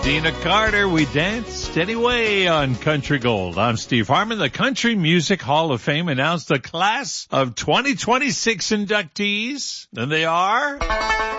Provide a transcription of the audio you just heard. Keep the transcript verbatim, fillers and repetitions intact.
Deana Carter, We Danced Anyway on Country Gold. I'm Steve Harmon. The Country Music Hall of Fame announced the class of twenty twenty-six inductees, and they are